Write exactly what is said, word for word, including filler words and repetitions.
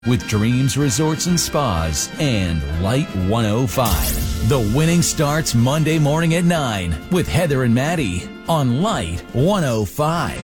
with Dreams Resorts and Spas and Light one oh five. The winning starts Monday morning at nine with Heather and Maddie on Light one oh five.